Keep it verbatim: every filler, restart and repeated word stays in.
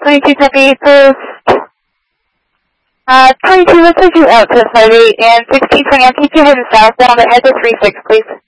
twenty-two twenty-eight first. Uh, twenty-two, let's take you out to the five eight and sixteen twenty. I'll keep you heading southbound, but head to three six, please.